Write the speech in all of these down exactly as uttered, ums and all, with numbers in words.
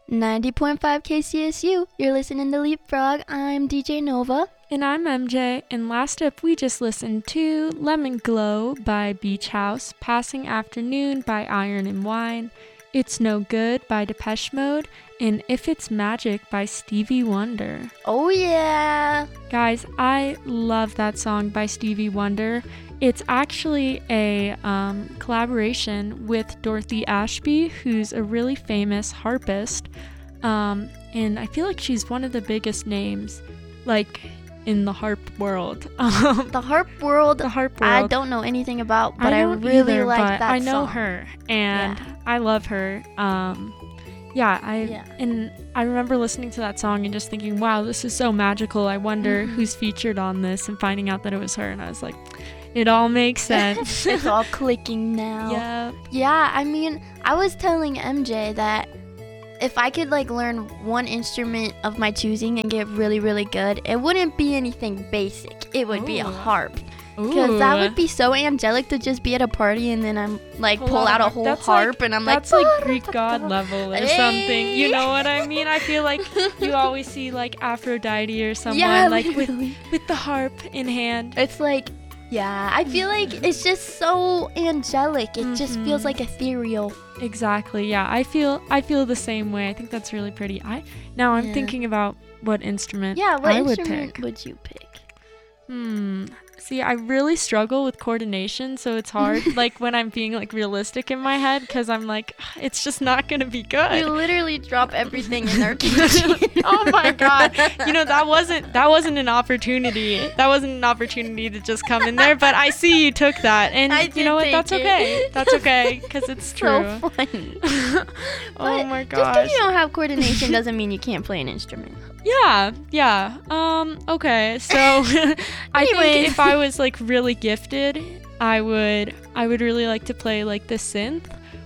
ninety point five K C S U. You're listening to Leapfrog. I'm D J Nova. And I'm M J, and last up we just listened to Lemon Glow by Beach House, Passing Afternoon by Iron and Wine, It's No Good by Depeche Mode, and If It's Magic by Stevie Wonder. Oh yeah! Guys, I love that song by Stevie Wonder. It's actually a um, collaboration with Dorothy Ashby, who's a really famous harpist, um, and I feel like she's one of the biggest names, like, in the harp world. Um, the harp world, the harp world. I don't know anything about, but I, I, don't really either, like but that I know song. her, and Yeah. I love her. Um, yeah, I Yeah. and I remember listening to that song and just thinking, wow, this is so magical. I wonder Mhm. who's featured on this, and finding out that it was her, and I was like, it all makes sense. It's all clicking now. Yeah. Yeah, I mean, I was telling M J that if I could like learn one instrument of my choosing and get really, really good, it wouldn't be anything basic. It would be a Ooh. harp. Because that would be so angelic to just be at a party and then I'm like Pull pull out out a a harp. whole That's harp like- and I'm like, That's like Greek god level or Hey. something. You know what I mean? I feel like you always see like Aphrodite or someone yeah, like with literally. with the harp in hand. It's like, yeah, I feel like it's just so angelic. It just feels Mhm. like ethereal. Exactly. Yeah, I feel I feel the same way. I think that's really pretty. I now I'm Yeah. thinking about what instrument Yeah, what I would instrument pick. would you pick? Hmm. See, I really struggle with coordination, so it's hard. like when I'm being like realistic in my head, because I'm like, it's just not gonna be We good. literally drop everything in our kitchen. Oh my god! You know that wasn't that wasn't an opportunity. That wasn't an opportunity to just come in there. But I see you took that, and I you did know what? take That's it. okay. That's okay, because it's true. So funny. oh But my Just because gosh. you don't have coordination doesn't mean you can't play an instrument. Yeah, yeah. Um, okay. So I Anyways. think if I was like really gifted, I would I would really like to play like the synth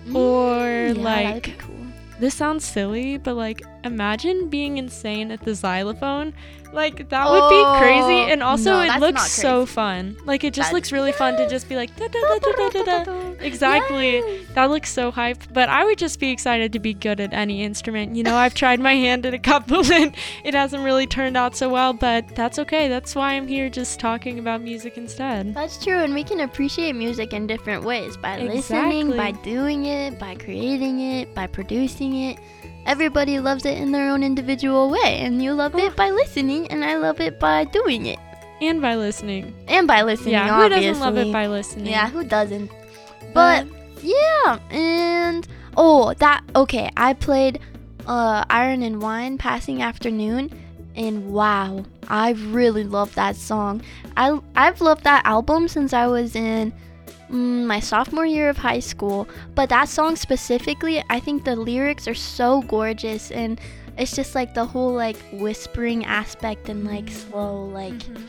or Mm, yeah, like that'd be cool. this sounds silly, but like imagine being insane at the xylophone. Like that would Oh, be crazy, and also no, it that's looks not so crazy. fun. Like it just That- looks really fun to just be like da, da, da, da, da, da, da. Exactly. Yes. That looks so hyped, but I would just be excited to be good at any instrument. You know, I've tried my hand at a couple and it hasn't really turned out so well, but that's okay. That's why I'm here just talking about music instead. That's true, and we can appreciate music in different ways by listening, Exactly. by doing it, by creating it, by producing it. Everybody loves it in their own individual way, and you love it by listening, and I love it by doing it. And by listening. And by listening, Yeah, who obviously. doesn't love it by listening? Yeah, who doesn't? But yeah, and oh, that okay. I played uh, Iron and Wine, Passing Afternoon, and wow, I really love that song. I I've loved that album since I was in mm, my sophomore year of high school. But that song specifically, I think the lyrics are so gorgeous, and it's just like the whole like whispering aspect and like slow like Mhm.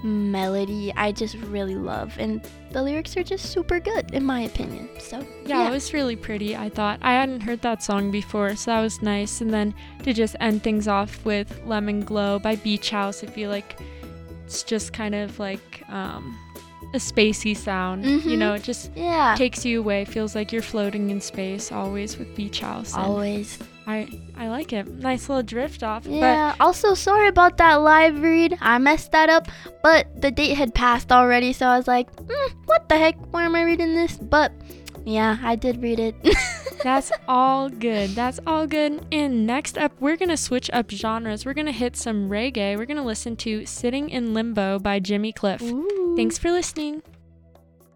melody I just really love, and the lyrics are just super good in my opinion. So Yeah, yeah, it was really pretty, I thought. I hadn't heard that song before, so that was nice. And then to just end things off with Lemon Glow by Beach House, I feel like it's just kind of like um, a spacey sound. You Mhm. know, it just yeah, takes you away. Feels like you're floating in space always with Beach House. and always. I, I like it. Nice little drift off. Yeah, also sorry about that live read. I messed that up, but the date had passed already, so I was like, mm, what the heck? Why am I reading this? But yeah, I did read it. But that's all good. That's all good. And next up, we're going to switch up genres. We're going to hit some reggae. We're going to listen to Sitting in Limbo by Jimmy Cliff. Ooh. Thanks for listening.